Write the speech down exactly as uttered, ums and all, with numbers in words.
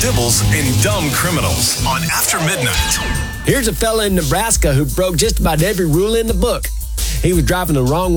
Dibbles, and Dumb Criminals on After Midnight. Here's a fella in Nebraska who broke just about every rule in the book. He was driving the wrong